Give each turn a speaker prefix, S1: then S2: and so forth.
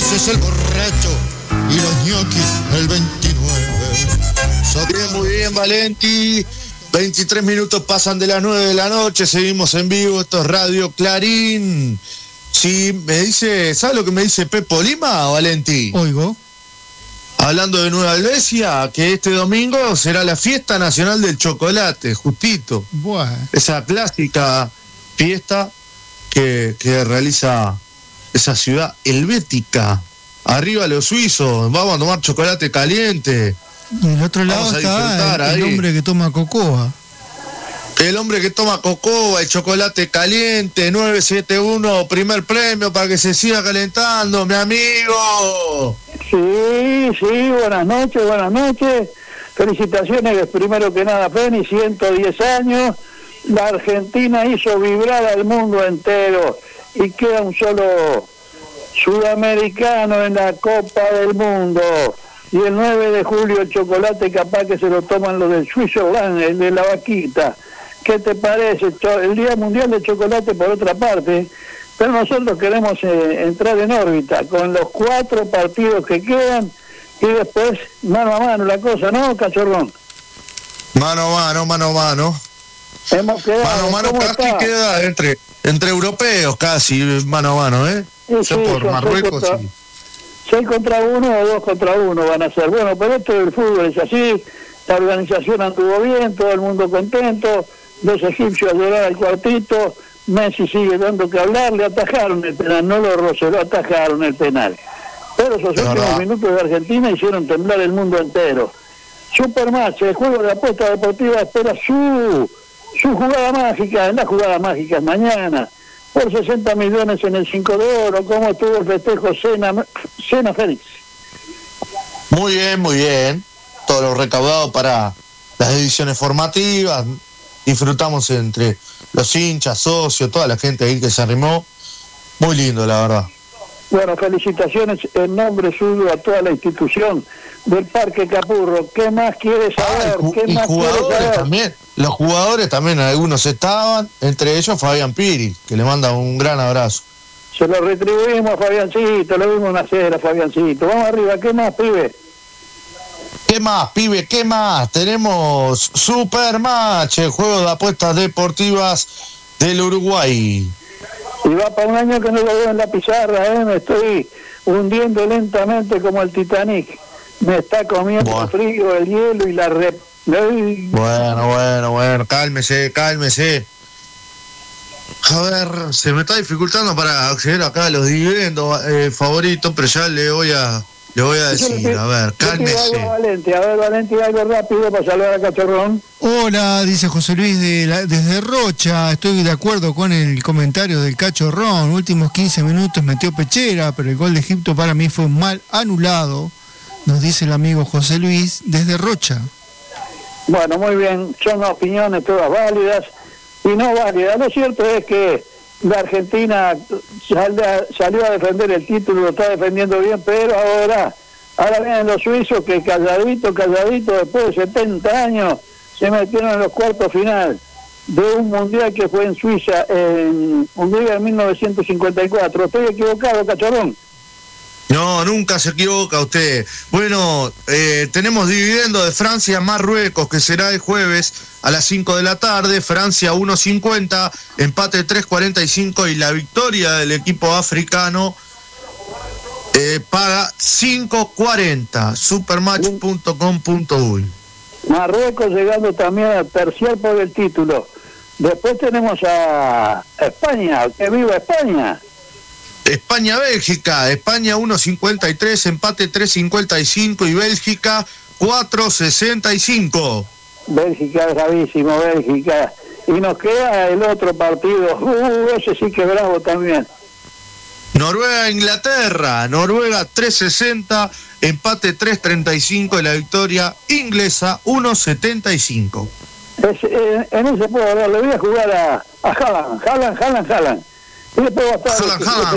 S1: es el borracho y los ñoquis el 29.
S2: Bien, muy bien, Valenti. 23 minutos pasan de las 9 de la noche, seguimos en vivo, esto es Radio Clarín. Si me dice, ¿sabe lo que me dice Pepo Lima, Valenti?
S3: Oigo.
S2: Hablando de Nueva Helvecia, que este domingo será la Fiesta Nacional del Chocolate, justito.
S3: Bueno.
S2: Esa clásica fiesta que realiza esa ciudad helvética. Arriba los suizos, vamos a tomar chocolate caliente.
S3: Y del otro lado está el hombre que toma cocoa.
S2: El hombre que toma cocoa, el chocolate caliente, 971, primer premio para que se siga calentando, mi amigo.
S4: Sí, buenas noches. Felicitaciones, primero que nada, Penny, 110 años. La Argentina hizo vibrar al mundo entero y queda un solo sudamericano en la Copa del Mundo. Y el 9 de julio el chocolate capaz que se lo toman los del Switzerland, el de la vaquita. ¿Qué te parece? El Día Mundial del Chocolate por otra parte, pero nosotros queremos entrar en órbita con los 4 partidos que quedan y después mano a mano la cosa, ¿no, Cachorrón?
S2: Mano a mano.
S4: Hemos quedado,
S2: mano casi está? Queda entre europeos casi, mano a mano, ¿eh?
S4: Sí,
S2: por Marruecos.
S4: 6 contra 1 o 2 contra 1 van a ser. Bueno, pero esto del fútbol es así, la organización anduvo bien, todo el mundo contento, los egipcios a llorar al cuartito, Messi sigue dando que hablar, le atajaron el penal, no lo roceró, atajaron el penal. Pero esos últimos minutos de Argentina hicieron temblar el mundo entero. Supermatch, el juego de apuesta deportiva espera su jugada mágica, la jugada mágica es mañana. Por 60 millones en el 5 de oro, ¿cómo estuvo el festejo Cena Félix?
S2: Muy bien. Todo lo recaudado para las ediciones formativas. Disfrutamos entre los hinchas, socios, toda la gente ahí que se arrimó. Muy lindo, la verdad.
S4: Bueno, felicitaciones en nombre suyo a toda la institución del Parque Capurro. ¿Qué más quieres saber? ¿Qué más
S2: jugadores saber? También. Los jugadores también, algunos estaban, entre ellos Fabián Piri, que le manda un gran abrazo.
S4: Se lo retribuimos a Fabiancito, le dimos una cera a Fabiancito. Vamos arriba, ¿qué más, pibe?
S2: ¿Qué más? Tenemos Supermatch, el juego de apuestas deportivas del Uruguay.
S4: Y va para un año que no lo veo en la pizarra, me estoy hundiendo lentamente como el Titanic. Me está comiendo el frío, el hielo y la
S2: Bueno, cálmese. A ver, se me está dificultando para acceder acá a los dividendos favoritos, pero ya le voy a decir, a ver, cálmese.
S4: A ver, Valenti, algo rápido para saludar a Cachorrón.
S3: Hola, dice José Luis desde Rocha, estoy de acuerdo con el comentario del Cachorrón, últimos 15 minutos metió pechera, pero el gol de Egipto para mí fue mal anulado, nos dice el amigo José Luis desde Rocha.
S4: Bueno, muy bien, son opiniones todas válidas y no válidas. Lo cierto es que la Argentina salió a defender el título, lo está defendiendo bien, pero ahora vienen los suizos que calladito, después de 70 años, se metieron en los cuartos final de un mundial que fue en Suiza, en Hungría en 1954. ¿Estoy equivocado, Cachorrón?
S2: No, nunca se equivoca usted. Bueno, tenemos dividendo de Francia-Marruecos, que será el jueves a las 5 de la tarde. Francia 1.50, empate 3.45 y la victoria del equipo africano paga 5.40. Supermatch.com.uy.
S4: Marruecos llegando también a terciar por el título. Después tenemos a España, que viva España.
S2: España-Bélgica, España 1.53, empate 3.55 y Bélgica 4.65.
S4: Bélgica es bravísimo, Bélgica. Y nos queda el otro partido, ese sí que es bravo también.
S2: Noruega-Inglaterra, Noruega 3.60, empate 3.35 y la victoria inglesa 1.75.
S4: En ese puedo hablar, le voy a jugar a Haaland. Y después va a estar